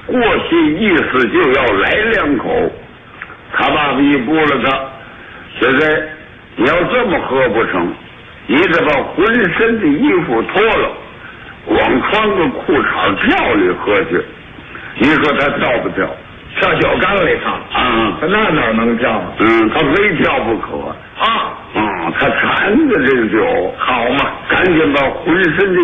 过去意思就要来2口。他爸爸一补了他，现在你要这么喝不成，你得把浑身的衣服脱了，光穿个裤衩跳里喝去。你说他跳不跳？ 跳酒缸里跳啊， 他那哪能跳啊？ 他非跳不可啊！ 他馋着这个酒， 好嘛， 赶紧把浑身的